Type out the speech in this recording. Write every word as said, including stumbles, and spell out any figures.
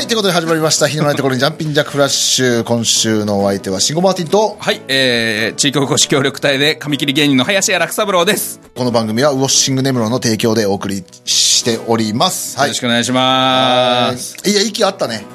はい、ということで始まりました日のないところにジャンピンジャックフラッシュ。今週のお相手はシンゴマーティンと、 はい、えー、地域おこし協力隊で髪切り芸人の林家楽三郎です。 この番組はウォッシングネムロの提供でお送りしております。 はい、よろしくお願いします。 いや、息あったね。